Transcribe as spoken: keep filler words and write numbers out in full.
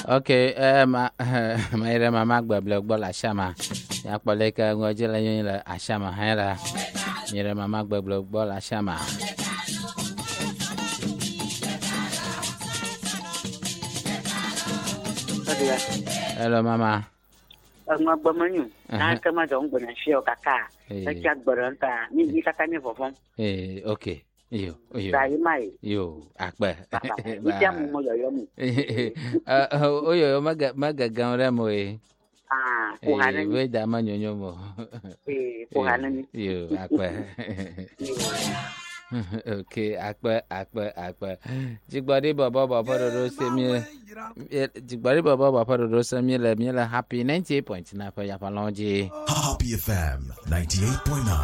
Okay, eh ma ma ira mama gbabla gbola shama. Ya poleka ngojela yela ashama hera. Ira mama gbabla gbola shama. Hello mama. Ngwa gbamanyu. Na kama jo ngona shio kaka. Ta kya gbaranta. Ni ni kaka ni fofon. Eh, okay. Yo, yo. Sai mai. Yo, akpa. Ni jam mo yo yo mu. Eh, oh yo maga maga gamra mo eh. Ah, ko hanan. We da manyonyo mo. Eh, ko hanan. Yo, akpa. Okay, akpa akpa akpa. Jigbari baba baba do se mi. Jigbari baba baba do se mi le mi le happy ninety-eight point nine for ya palonji. Happy F M ninety-eight point nine.